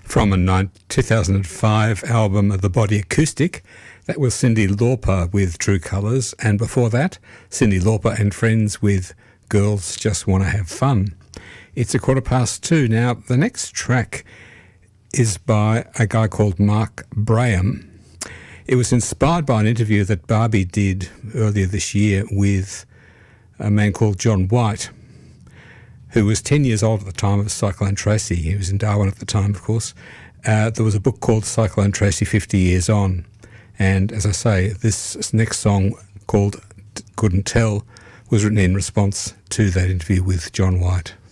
From a 2005 album, The Body Acoustic. That was Cyndi Lauper with True Colours, and before that, Cyndi Lauper and Friends with Girls Just Want to Have Fun. It's 2:15. Now, the next track is by a guy called Mark Braham. It was inspired by an interview that Barbie did earlier this year with a man called John White, who was 10 years old at the time of Cyclone Tracy. He was in Darwin at the time, of course. There was a book called Cyclone Tracy 50 Years On. And as I say, this next song called Couldn't Tell was written in response to that interview with John White.